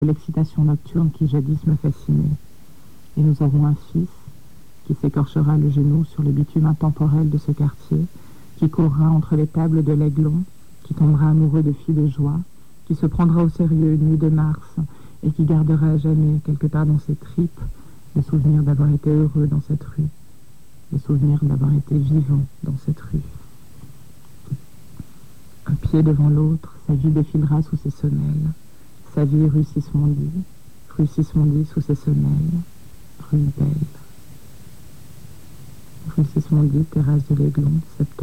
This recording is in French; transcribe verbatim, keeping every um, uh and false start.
l'excitation nocturne qui jadis me fascinait. Et nous aurons un fils qui s'écorchera le genou sur le bitume intemporel de ce quartier, qui courra entre les tables de l'Aiglon, qui tombera amoureux de filles de joie, qui se prendra au sérieux une nuit de mars et qui gardera à jamais, quelque part dans ses tripes, le souvenir d'avoir été heureux dans cette rue, le souvenir d'avoir été vivant dans cette rue. Un pied devant l'autre, sa vie défilera sous ses semelles, sa vie rue Sismondi, rue Sismondi sous ses semelles, rue belle. Rue Sismondi, terrasse de l'Aiglon, septembre.